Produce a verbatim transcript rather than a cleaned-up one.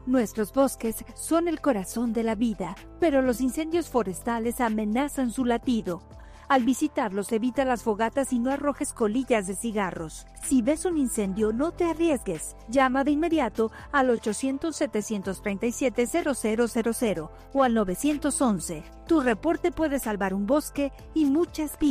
Nuestros bosques son el corazón de la vida, pero los incendios forestales amenazan su latido. Al visitarlos, evita las fogatas y no arrojes colillas de cigarros. Si ves un incendio, no te arriesgues. Llama de inmediato al ochocientos, setecientos treinta y siete, cero cero cero cero o al nueve once. Tu reporte puede salvar un bosque y muchas vidas.